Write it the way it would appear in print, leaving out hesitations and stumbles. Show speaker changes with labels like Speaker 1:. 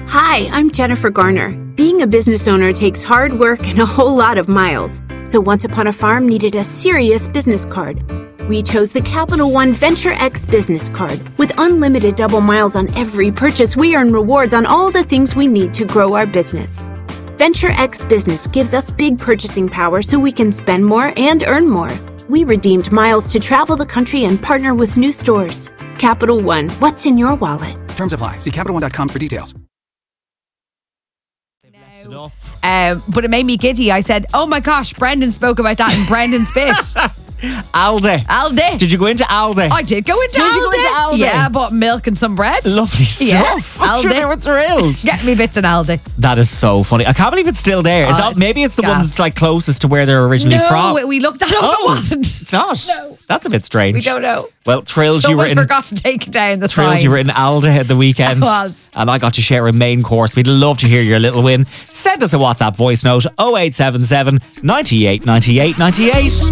Speaker 1: Hi, I'm Jennifer Garner. Being a business owner takes hard work and a whole lot of miles. So Once Upon a Farm needed a serious business card. We chose the Capital One Venture X business card. With unlimited double miles on every purchase, we earn rewards on all the things we need to grow our business. Venture X Business gives us big purchasing power so we can spend more and earn more. We redeemed miles to travel the country and partner with new stores. Capital One, what's in your wallet?
Speaker 2: Terms apply. See CapitalOne.com for details.
Speaker 3: But it made me giddy. I said, oh my gosh, Brendan spoke about that in Brendan's bit. Aldi.
Speaker 4: Did you go into Aldi?
Speaker 3: I did go into Aldi.
Speaker 4: Did you go into Aldi?
Speaker 3: Yeah, I bought milk and some bread.
Speaker 4: Lovely stuff.
Speaker 3: Yeah,
Speaker 4: I'm sure they were thrilled.
Speaker 3: Get me bits in Aldi.
Speaker 4: That is so funny. I can't believe it's still there. Maybe it's the one that's like closest to where they're originally from.
Speaker 3: No, we looked that up. It wasn't.
Speaker 4: It's not.
Speaker 3: No.
Speaker 4: That's a bit strange.
Speaker 3: We don't know.
Speaker 4: Well, thrilled you were in.
Speaker 3: forgot to take it down the sign.
Speaker 4: Thrilled you were in Aldi at the weekend.
Speaker 3: I was.
Speaker 4: And I got to share a main course. We'd love to hear your little win. Send us a WhatsApp voice note 0877 98 98 98.